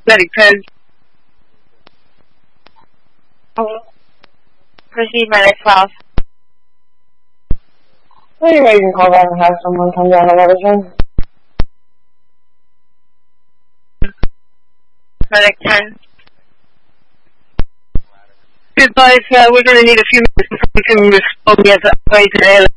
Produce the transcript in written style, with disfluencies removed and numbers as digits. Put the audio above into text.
Medic 10. Proceed, Medic 12. Anyway, you can call back and have someone come down and everything. Medic 10. Goodbye, we're going to need a few minutes before we can respond yet to the